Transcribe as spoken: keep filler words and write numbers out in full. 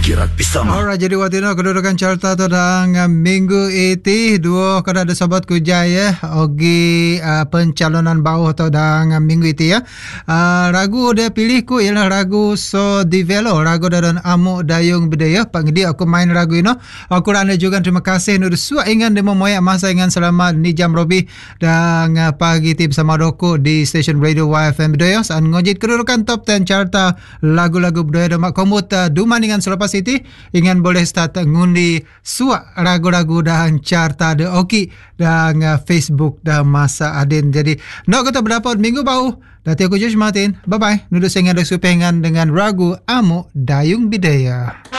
Kirat Pisama. Alright, jadi waktu ini kedudukan carta tu dalam minggu itu dua kada ada sahabat kujaya ogi uh, pencalonan bawah tu dalam minggu itu ya. Uh, ragu dia pilih ku ialah ragu So Divelo, ragu dalam Amuk Dayung Bidaya. Pangdi aku main ragu ini. Aku rana juga terima kasih nudu suak ingan demo moyak masa ingan selama ni jam lebih dan uh, pagi ti bersama Doko di stesen radio Y F M Bidaya. Saat ngojit kedudukan top sepuluh carta lagu-lagu budaya dan komputer duman dengan selepas itu ingin boleh start ngundi suak ragu-ragu dan carta de oki dan uh, Facebook dan masa adin. Jadi nak kata berdapat minggu bau. Dati aku Josh Martin. Bye bye. Nudu saya ada supengan dengan ragu Amuk Dayung Bidaya.